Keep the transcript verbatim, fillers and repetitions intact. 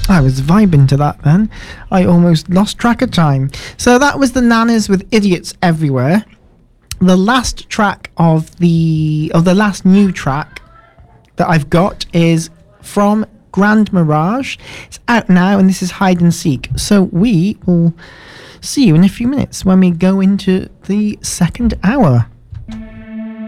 I was vibing to that then. I almost lost track of time. So that was the Nanas with Idiots Everywhere. The last track of the of the last new track that I've got is from Grand Mirage. It's out now, and this is Hide and Seek. So we will see you in a few minutes when we go into the second hour.